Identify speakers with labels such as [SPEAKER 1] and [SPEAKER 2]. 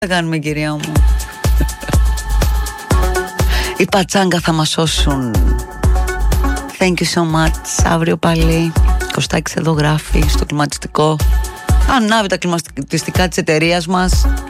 [SPEAKER 1] θα κάνουμε, κυρία μου? Οι πατσάγκα θα μας σώσουν. Thank you so much. Αύριο πάλι. Κωστάκης εδώ γράφει στο κλιματιστικό. Ανάβει τα κλιματιστικά της εταιρείας μας.